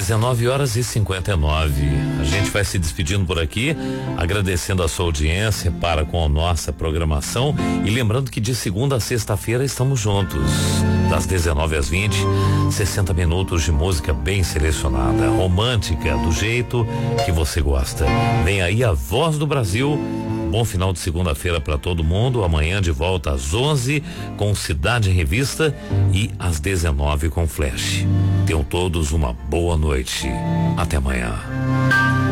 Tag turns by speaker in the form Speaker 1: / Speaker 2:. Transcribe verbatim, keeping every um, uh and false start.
Speaker 1: dezenove horas e cinquenta e nove. A gente vai se despedindo por aqui, agradecendo a sua audiência para com a nossa programação e lembrando que de segunda a sexta-feira estamos juntos, das dezenove às vinte, sessenta minutos de música bem selecionada, romântica, do jeito que você gosta. Vem aí a Voz do Brasil. Bom final de segunda-feira para todo mundo. Amanhã de volta às onze com Cidade em Revista e às dezenove com Flash. Tenham todos uma boa noite. Até amanhã.